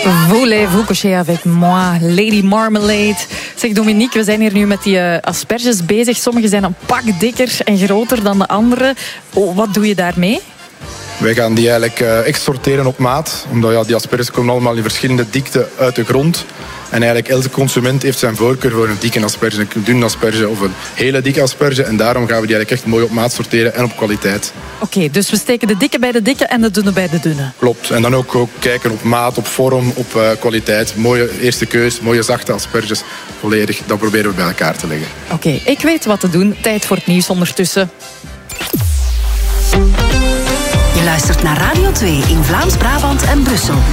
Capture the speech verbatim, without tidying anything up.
Voulez-vous coucher avec moi, Lady Marmalade. Zeg Dominique, we zijn hier nu met die uh, asperges bezig. Sommige zijn een pak dikker en groter dan de andere. Oh, wat doe je daarmee? Wij gaan die eigenlijk uh, exporteren op maat. Omdat ja, die asperges komen allemaal in verschillende dikte uit de grond. En eigenlijk elke consument heeft zijn voorkeur voor een dikke asperge, een dunne asperge of een hele dikke asperge. En daarom gaan we die eigenlijk echt mooi op maat sorteren en op kwaliteit. Oké, okay, dus we steken de dikke bij de dikke en de dunne bij de dunne. Klopt. En dan ook, ook kijken op maat, op vorm, op uh, kwaliteit. Mooie eerste keus, mooie zachte asperges. Volledig, dat proberen we bij elkaar te leggen. Oké, okay, ik weet wat te doen. Tijd voor het nieuws ondertussen. Je luistert naar Radio twee in Vlaams-Brabant en Brussel.